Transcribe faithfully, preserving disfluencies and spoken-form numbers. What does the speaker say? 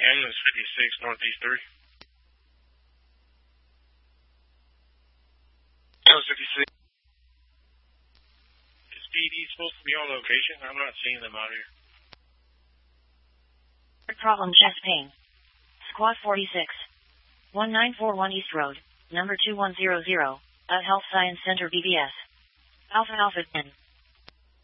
Ambulance fifty-six, Northeast three. Ambulance fifty-six. Is P D supposed to be on location? I'm not seeing them out here. Problem chest pain. Squad forty-six. one nine four one East Road, number two one zero zero, at Health Science Center B B S. Alpha Alpha ten.